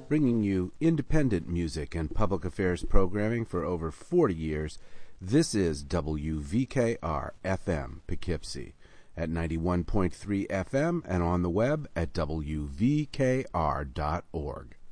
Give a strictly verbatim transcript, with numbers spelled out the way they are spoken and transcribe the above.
Bringing you independent music and public affairs programming for over forty years, this is W V K R F M Poughkeepsie at ninety-one point three F M and on the web at W V K R dot org.